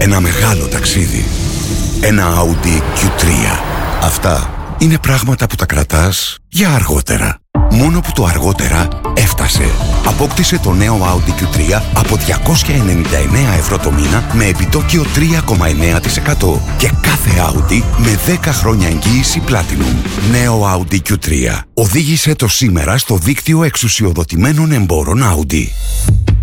Ένα μεγάλο ταξίδι. Ένα Audi Q3. Αυτά είναι πράγματα που τα κρατάς για αργότερα. Μόνο που το αργότερα έφτασε. Απόκτησε το νέο Audi Q3 από 299 ευρώ το μήνα με επιτόκιο 3,9% και κάθε Audi με 10 χρόνια εγγύηση Platinum. Νέο Audi Q3. Οδήγησε το σήμερα στο δίκτυο εξουσιοδοτημένων εμπόρων Audi.